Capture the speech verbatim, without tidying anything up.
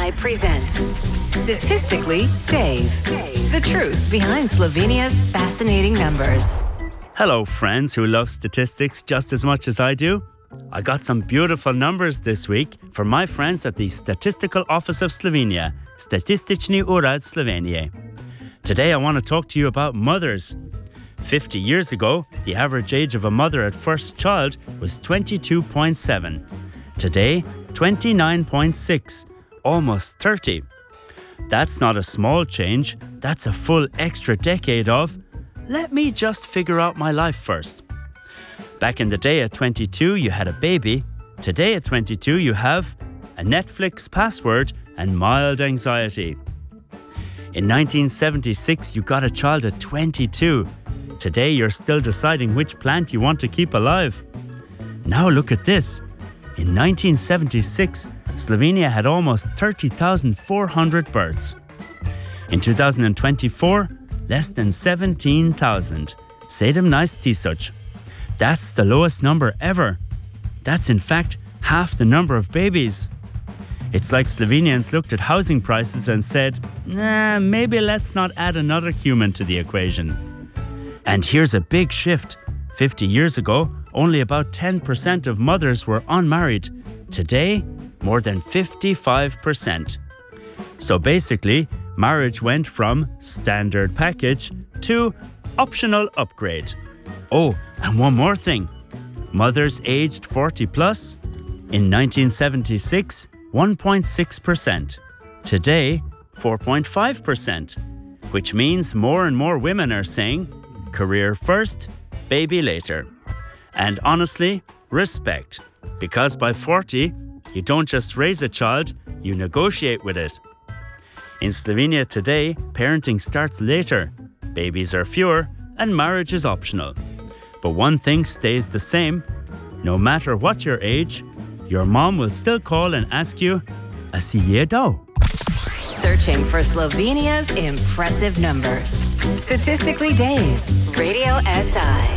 I presents Statistically Dave. The truth behind Slovenia's fascinating numbers. Hello, friends who love statistics just as much as I do. I got some beautiful numbers this week from my friends at the Statistical Office of Slovenia, Statistični urad Slovenije. Today I want to talk to you about mothers. fifty years ago, the average age of a mother at first child was twenty-two point seven. Today, twenty-nine point six, almost thirty. That's not a small change, that's a full extra decade of, let me just figure out my life first. Back in the day at twenty-two, you had a baby. Today at twenty-two, you have a Netflix password and mild anxiety. In nineteen seventy-six, you got a child at twenty-two. Today, you're still deciding which plant you want to keep alive. Now look at this. In nineteen seventy-six, Slovenia had almost thirty thousand four hundred births. In two thousand twenty-four, less than seventeen thousand. sedemnajst tisoč. That's the lowest number ever. That's in fact half the number of babies. It's like Slovenians looked at housing prices and said, nah, maybe let's not add another human to the equation. And here's a big shift. fifty years ago, only about ten percent of mothers were unmarried. Today, more than fifty-five percent. So basically, marriage went from standard package to optional upgrade. Oh, and one more thing. Mothers aged forty plus, in nineteen seventy-six, one point six percent. Today, four point five percent. Which means more and more women are saying, career first, baby later. And honestly, respect. Because by forty, you don't just raise a child, you negotiate with it. In Slovenia today, parenting starts later. Babies are fewer and marriage is optional. But one thing stays the same. No matter what your age, your mom will still call and ask you, a si jedo? Searching for Slovenia's impressive numbers. Statistically Dave, Radio S I.